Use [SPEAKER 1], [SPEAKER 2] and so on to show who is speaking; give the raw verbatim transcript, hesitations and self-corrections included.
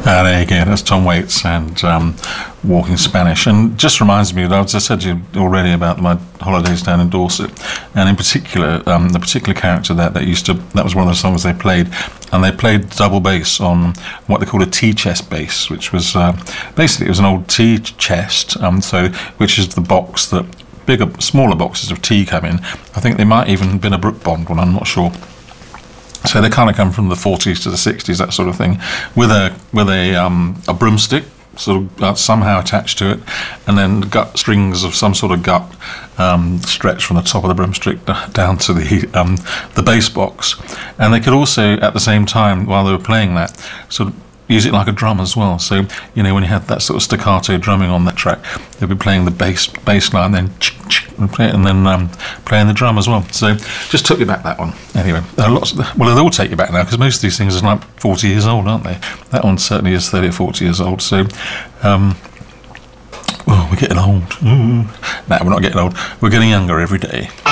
[SPEAKER 1] Ah, there you go. That's Tom Waits and um, Walking Spanish. And just reminds me, as I said to you already about my holidays down in Dorset, and in particular, um, the particular character that that used to, that was one of the songs they played, and they played double bass on what they called a tea chest bass, which was uh, basically it was an old tea chest, um, so which is the box that bigger, smaller boxes of tea come in. I think they might even have been a Brook Bond one. I'm not sure. So they kind of come from the forties to the sixties, that sort of thing, with a with a um, a broomstick sort of uh, somehow attached to it, and then gut strings of some sort of gut um, stretched from the top of the broomstick down to the um, the bass box. And they could also, at the same time, while they were playing that, sort of use it like a drum as well. So, you know, when you had that sort of staccato drumming on that track, they'd be playing the bass bass line, then and, play, and then um, playing the drum as well. So, just took you back that one. Anyway, there are lots of the, well, they all take you back now, because most of these things are like forty years old, aren't they? That one certainly is thirty or forty years old. So, um, oh, we're getting old. Ooh. No, we're not getting old. We're getting younger every day.